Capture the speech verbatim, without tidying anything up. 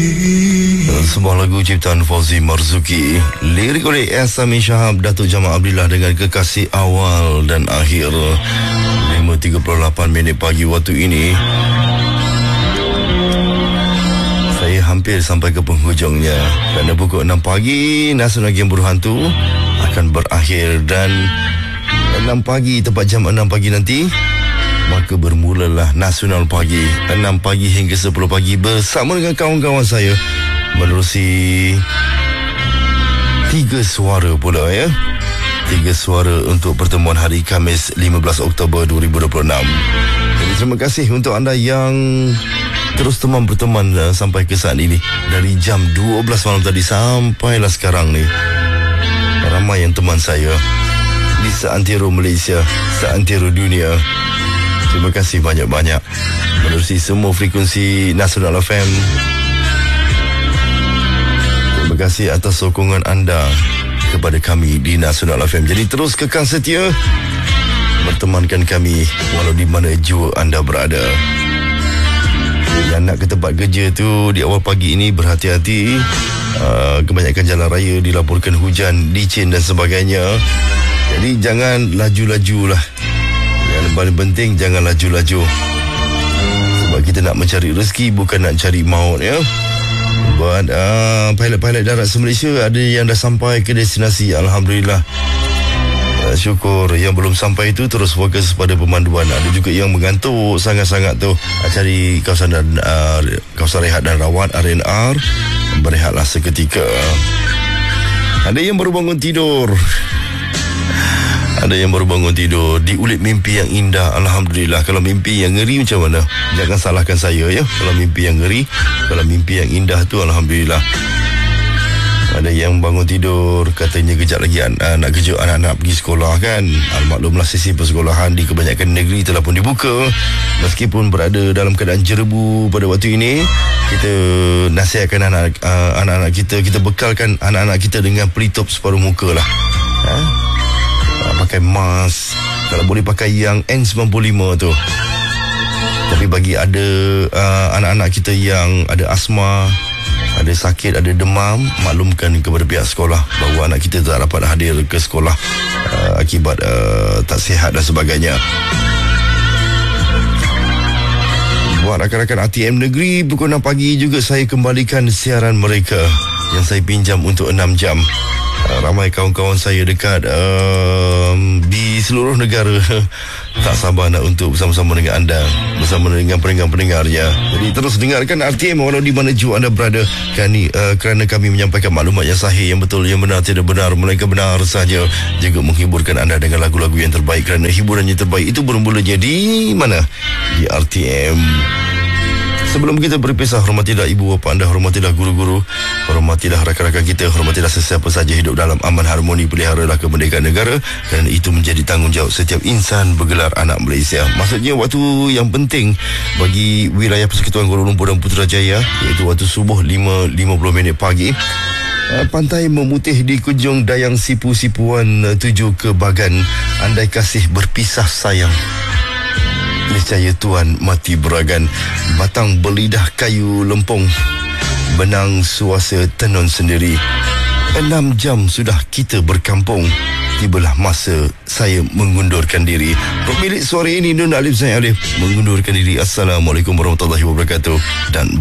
Sebuah lagu ciptaan Fauzi Marzuki, lirik oleh Asami Shahab, Datuk Jamal Abdillah dengan Kekasih Awal dan Akhir. lima tiga puluh lapan minit pagi waktu ini, saya hampir sampai ke penghujungnya. Kerana pukul enam pagi Nasional Game Berhantu akan berakhir, dan enam pagi, tepat jam enam pagi nanti, maka bermulalah Nasional Pagi. enam pagi hingga sepuluh pagi bersama dengan kawan-kawan saya menerusi tiga suara pula ya. Tiga suara untuk pertemuan hari Khamis lima belas Oktober dua ribu dua puluh enam. Jadi terima kasih untuk anda yang terus teman berteman uh, sampai ke saat ini. Dari jam dua belas malam tadi sampailah sekarang ni, ramai yang teman saya di seantero Malaysia, seantero dunia. Terima kasih banyak-banyak menerusi semua frekuensi Nasional F M. Terima kasih atas sokongan anda kepada kami di Nasional F M. Jadi terus kekal setia bertemankan kami walau di mana jua anda berada. Yang nak ke tempat kerja tu di awal pagi ini berhati-hati. Uh, kebanyakan jalan raya dilaporkan hujan, licin dan sebagainya. Jadi jangan laju-laju lah. Yang paling penting jangan laju-laju. Sebab kita nak mencari rezeki, bukan nak cari maut ya. Buat uh, pilot-pilot darat se-Malaysia, ada yang dah sampai ke destinasi, alhamdulillah. Uh, syukur. Yang belum sampai itu terus fokus pada pemanduan. Ada juga yang mengantuk sangat-sangat tu, uh, cari kawasan dan uh, kawasan rehat dan rawat R and R. Berehatlah seketika. Ada yang baru bangun tidur. Ada yang baru bangun tidur diulit mimpi yang indah, alhamdulillah. Kalau mimpi yang ngeri macam mana, jangan salahkan saya ya. Kalau mimpi yang ngeri, kalau mimpi yang indah tu alhamdulillah. Ada yang bangun tidur katanya kejap lagi uh, nak kejut anak-anak pergi sekolah kan. Al-maklumlah sesi persekolahan di kebanyakan negeri telah pun dibuka. Meskipun berada dalam keadaan jerebu pada waktu ini, kita nasihatkan anak, uh, anak-anak kita, kita bekalkan anak-anak kita dengan pelitup separuh muka lah. Ha? Pakai mask, kalau boleh pakai yang N sembilan puluh lima tu. Tapi bagi ada uh, anak-anak kita yang ada asma, ada sakit, ada demam, maklumkan kepada pihak sekolah bahawa anak kita tak dapat hadir ke sekolah uh, akibat uh, tak sihat dan sebagainya. Buat rakan-rakan R T M negeri, pukul enam pagi juga saya kembalikan siaran mereka yang saya pinjam untuk enam jam. Uh, ramai kawan-kawan saya dekat uh, di seluruh negara tak sabar nak untuk bersama-sama dengan anda, bersama dengan pendengar-pendengarnya. Jadi terus dengarkan R T M walau di mana jua anda berada, kani, uh, kerana kami menyampaikan maklumat yang sahih, yang betul, yang benar, tidak benar, melainkan benar saja. Juga menghiburkan anda dengan lagu-lagu yang terbaik, kerana hiburan yang terbaik itu bermulanya di mana? Di R T M. Sebelum kita berpisah, hormatilah ibu bapa anda, hormatilah guru-guru, hormatilah rakan-rakan kita, hormatilah sesiapa saja hidup dalam aman harmoni, peliharalah kemerdekaan negara, kerana itu menjadi tanggungjawab setiap insan bergelar anak Malaysia. Maksudnya waktu yang penting bagi wilayah Persekutuan Kuala Lumpur dan Putrajaya, iaitu waktu subuh lima lima puluh minit pagi. Pantai memutih di Kunjung Dayang Sipu-Sipuan tuju ke Bagan. Andai kasih berpisah sayang, niscaya Tuan mati beragan. Batang berlidah kayu lempung, benang suasa tenun sendiri. Enam jam sudah kita berkampung, tibalah masa saya mengundurkan diri. Pemilik suara ini Nun Alif Zain Alif mengundurkan diri. Assalamualaikum warahmatullahi wabarakatuh. Dan